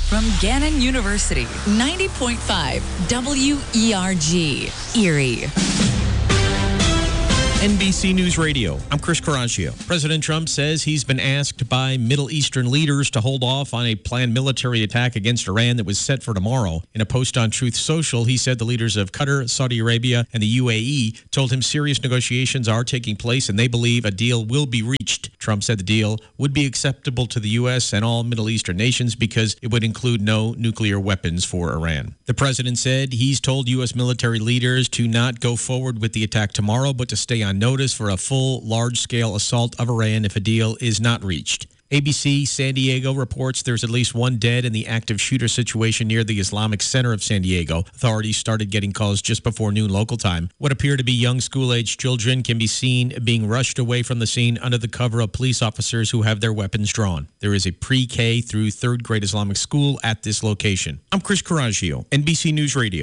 from Gannon University, 90.5 WERG, Erie. NBC News Radio. I'm Chris Caraccio. President Trump says he's been asked by Middle Eastern leaders to hold off on a planned military attack against Iran that was set for tomorrow. In a post on Truth Social, he said the leaders of Qatar, Saudi Arabia, and the UAE told him serious negotiations are taking place and they believe a deal will be reached. Trump said the deal would be acceptable to the U.S. and all Middle Eastern nations because it would include no nuclear weapons for Iran. The president said he's told U.S. military leaders to not go forward with the attack tomorrow, but to stay on notice for a full, large-scale assault of Iran if a deal is not reached. ABC San Diego reports there's at least one dead in the active shooter situation near the Islamic Center of San Diego. Authorities started getting calls just before noon local time. What appear to be young school-age children can be seen being rushed away from the scene under the cover of police officers who have their weapons drawn. There is a pre-K through third grade Islamic school at this location. I'm Chris Caraccio, NBC News Radio.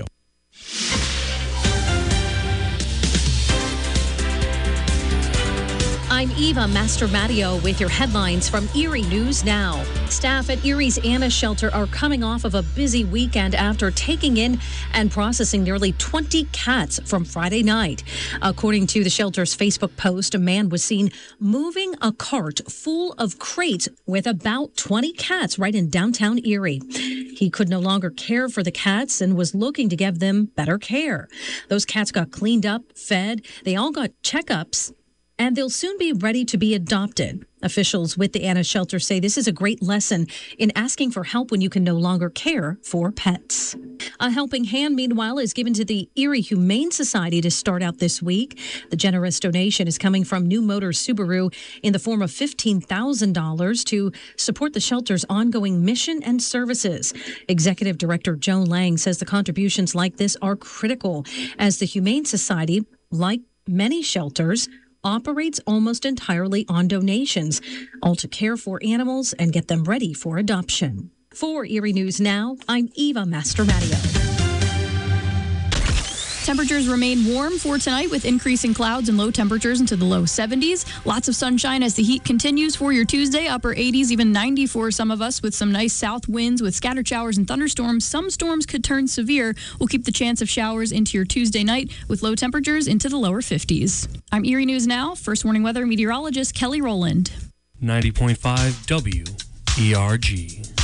I'm Eva Mastromattio with your headlines from Erie News Now. Staff at Erie's Anna Shelter are coming off of a busy weekend after taking in and processing nearly 20 cats from Friday night. According to the shelter's Facebook post, a man was seen moving a cart full of crates with about 20 cats right in downtown Erie. He could no longer care for the cats and was looking to give them better care. Those cats got cleaned up, fed, they all got checkups, and they'll soon be ready to be adopted. Officials with the Anna Shelter say this is a great lesson in asking for help when you can no longer care for pets. A helping hand, meanwhile, is given to the Erie Humane Society to start out this week. The generous donation is coming from New Motors Subaru in the form of $15,000 to support the shelter's ongoing mission and services. Executive Director Joe Lang says the contributions like this are critical as the Humane Society, like many shelters, operates almost entirely on donations, all to care for animals and get them ready for adoption. For Erie News Now, I'm Eva Mastromattio. Temperatures remain warm for tonight with increasing clouds and low temperatures into the low 70s. Lots of sunshine as the heat continues for your Tuesday. Upper 80s, even 90 for some of us with some nice south winds with scattered showers and thunderstorms. Some storms could turn severe. We'll keep the chance of showers into your Tuesday night with low temperatures into the lower 50s. I'm Erie News Now. First Warning Weather meteorologist Kelly Rowland. 90.5 WERG.